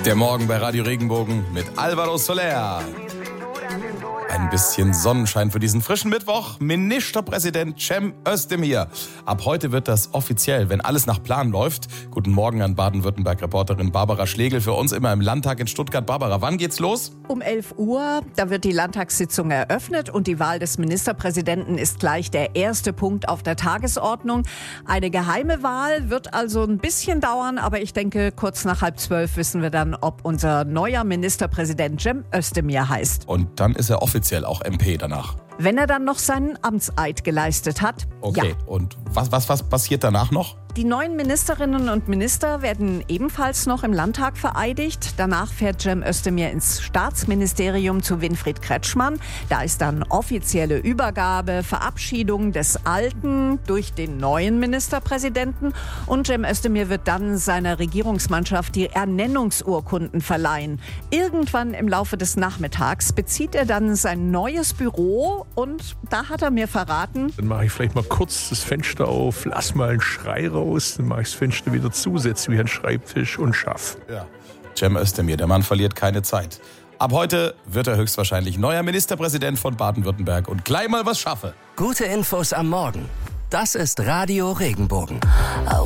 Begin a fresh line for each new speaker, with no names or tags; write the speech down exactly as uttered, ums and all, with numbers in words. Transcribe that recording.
Der Morgen bei Radio Regenbogen mit Alvaro Soler. Ein bisschen Sonnenschein für diesen frischen Mittwoch. Ministerpräsident Cem Özdemir. Ab heute wird das offiziell, wenn alles nach Plan läuft. Guten Morgen an Baden-Württemberg-Reporterin Barbara Schlegel, für uns immer im Landtag in Stuttgart. Barbara, wann geht's los?
Um elf Uhr, da wird die Landtagssitzung eröffnet und die Wahl des Ministerpräsidenten ist gleich der erste Punkt auf der Tagesordnung. Eine geheime Wahl wird also ein bisschen dauern, aber ich denke, kurz nach halb zwölf wissen wir dann, ob unser neuer Ministerpräsident Cem Özdemir heißt.
Und dann ist er offiziell auch M P danach.
Wenn er dann noch seinen Amtseid geleistet hat.
Okay,
ja.
Und was, was, was passiert danach noch?
Die neuen Ministerinnen und Minister werden ebenfalls noch im Landtag vereidigt. Danach fährt Cem Özdemir ins Staatsministerium zu Winfried Kretschmann. Da ist dann offizielle Übergabe, Verabschiedung des alten durch den neuen Ministerpräsidenten. Und Cem Özdemir wird dann seiner Regierungsmannschaft die Ernennungsurkunden verleihen. Irgendwann im Laufe des Nachmittags bezieht er dann sein neues Büro und da hat er mir verraten:
Dann mache ich vielleicht mal kurz das Fenster auf, lass mal einen Schrei raus. Dann mache ich das Fenster wieder zu, setze mich an den Schreibtisch und schaff.
Ja. Cem Özdemir, der Mann verliert keine Zeit. Ab heute wird er höchstwahrscheinlich neuer Ministerpräsident von Baden-Württemberg und gleich mal was schaffe.
Gute Infos am Morgen. Das ist Radio Regenbogen.